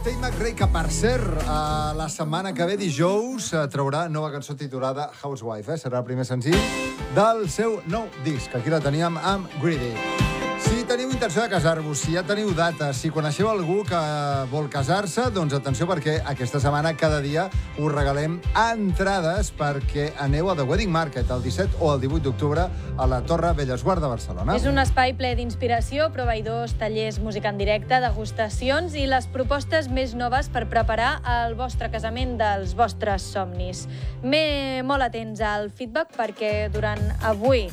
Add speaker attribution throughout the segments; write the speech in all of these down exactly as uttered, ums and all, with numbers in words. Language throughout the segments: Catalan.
Speaker 1: Tate McRae, que per cert, uh, la setmana que ve, dijous, uh, traurà nova cançó titulada Housewife, eh? Serà el primer senzill del seu nou disc. Aquí la teníem amb Greedy. Si teniu intenció de casar-vos, si ja teniu data, si coneixeu algú que vol casar-se, doncs atenció, perquè aquesta setmana cada dia us regalem entrades perquè aneu a The Wedding Market el disset o el divuit d'octubre a la Torre Bellesguard de Barcelona.
Speaker 2: És un espai ple d'inspiració, proveïdors, tallers, música en directe, degustacions i les propostes més noves per preparar el vostre casament dels vostres somnis. M'he molt atents al feedback perquè durant avui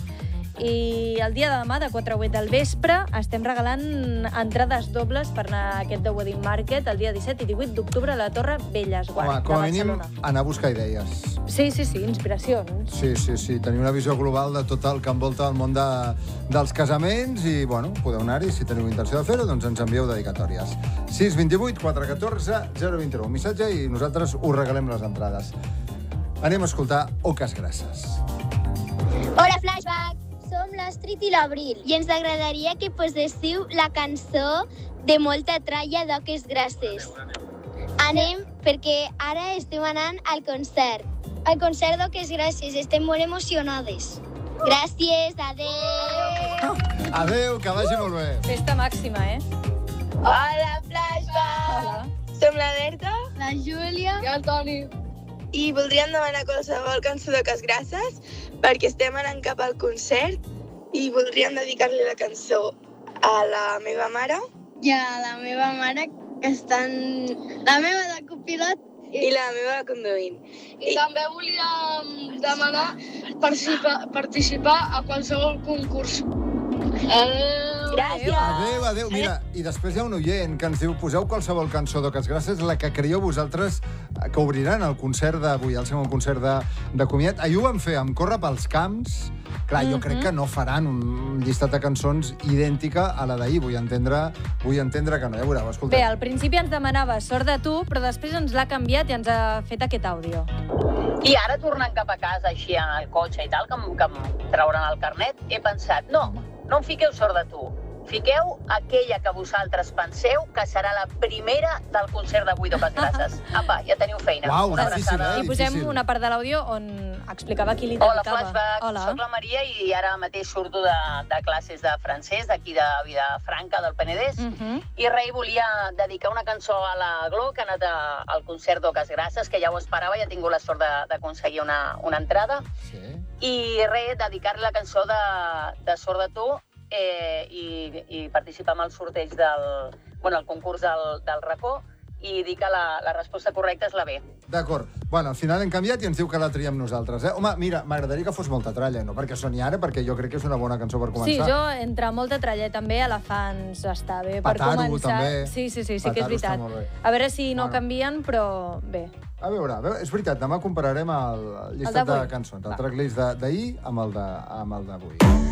Speaker 2: i el dia de demà, de quatre a vuit del vespre, estem regalant entrades dobles per anar a aquest The Wedding Market el dia disset i divuit d'octubre a la Torre Bellesguard
Speaker 1: Home,
Speaker 2: de
Speaker 1: com a mínim,
Speaker 2: Barcelona.
Speaker 1: anar a buscar idees.
Speaker 2: Sí, sí, sí, inspiracions.
Speaker 1: Sí, sí, sí, tenir una visió global de tot el que envolta el món de, dels casaments i, bueno, podeu anar-hi. Si teniu intenció de fer-ho, doncs ens envieu dedicatòries. sis vint vuit quatre un quatre zero dos nou. Un missatge i nosaltres us regalem les entrades. Anem a escoltar Oques Grasses.
Speaker 3: Hola, Flashback! Som l'Astrid i l'Abril i ens agradaria que poséssiu la cançó de molta tralla d'Oques Grasses. Anem perquè ara estem anant al concert. Al concert d'Oques Grasses. Estem molt emocionades. Gràcies, adeu!
Speaker 1: Adéu, que vagi molt bé.
Speaker 2: Festa màxima, eh?
Speaker 4: Hola, Flashback!
Speaker 2: Hola.
Speaker 4: Som la Berta
Speaker 3: La Júlia.
Speaker 4: i el Toni. I voldríem demanar qualsevol cançó d'Oques Grasses perquè estem anant cap al concert i voldríem dedicar-li la cançó a la meva mare
Speaker 3: I a la meva mare, que estan... La meva de copilot.
Speaker 4: i la meva conduint.
Speaker 5: I també volíem demanar participar, participar a qualsevol concurs. Adéu.
Speaker 4: Gràcies!
Speaker 1: Adéu, adéu. Mira, i després hi ha un oient que ens diu poseu qualsevol cançó d'Oques Grasses, la que creieu vosaltres que obriran el concert d'avui, el segon concert de, de comiat. Ahir ho vam fer amb Corre pels camps. Clar, jo crec que no faran un llistat de cançons idèntica a la d'ahir. Vull entendre, vull entendre que no. Ja veureu, escolta.
Speaker 2: Bé, al principi ens demanava Sort de tu, però després ens l'ha canviat i ens ha fet aquest àudio.
Speaker 6: I ara, tornant cap a casa, així, en el cotxe i tal, que, em- que em trauran el carnet, he pensat, no, no em fiqueu Sort de tu. Fiqueu aquella que vosaltres penseu que serà la primera del concert d'avui d'Oques Grasses. Apa, ja teniu feina.
Speaker 1: Uau,
Speaker 6: Una
Speaker 1: difícil,
Speaker 6: abraçada.
Speaker 1: eh?
Speaker 2: I posem
Speaker 1: difícil.
Speaker 2: una part de l'àudio on explicava qui li
Speaker 6: Hola,
Speaker 2: dedicava.
Speaker 6: Flashback.
Speaker 2: Hola.
Speaker 6: Soc la Maria i ara mateix surto de, de classes de francès, d'aquí de Vilafranca, del Penedès.
Speaker 2: Mhm.
Speaker 6: I res, volia dedicar una cançó a la Glo, que ha anat a, al concert d'Oques Grasses, que ja ho esperava, ja he tingut la sort de- d'aconseguir una, una entrada.
Speaker 1: Sí.
Speaker 6: I res, dedicar-li la cançó de, de Sort de tu eh, i, i participar en el sorteig del... Bueno, el concurs del, del racó i dir que la, la resposta correcta és la B.
Speaker 1: D'acord. Bueno, al final hem canviat i ens diu que la triem nosaltres. Eh? Home, mira, m'agradaria que fos molta tralla, no perquè soni ara, perquè jo crec que és una bona cançó per començar.
Speaker 2: Sí, jo, entre molta tralla també, Elefants està bé per
Speaker 1: Petaro,
Speaker 2: començar.
Speaker 1: també.
Speaker 2: Sí, sí, sí, sí que és
Speaker 1: Petaro està
Speaker 2: veritat.
Speaker 1: molt bé.
Speaker 2: A veure si no
Speaker 1: Bueno.
Speaker 2: canvien, però bé.
Speaker 1: A veure, a veure, és veritat, demà compararem el, el llistat
Speaker 2: d'avui.
Speaker 1: de cançons, el tracklist de- d'ahir amb el de- amb el d'avui.